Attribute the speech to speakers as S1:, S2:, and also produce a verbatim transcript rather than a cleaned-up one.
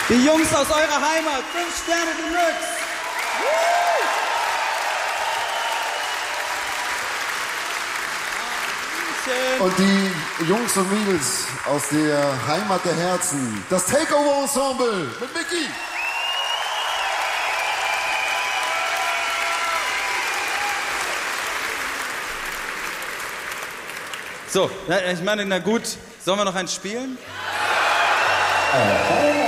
S1: Die Jungs aus eurer Heimat, fünf Sterne Deluxe.
S2: Und die Jungs und Mädels aus der Heimat der Herzen, das Takeover-Ensemble mit Micky.
S1: So, ich meine, na gut, sollen wir noch eins spielen?
S3: Ja.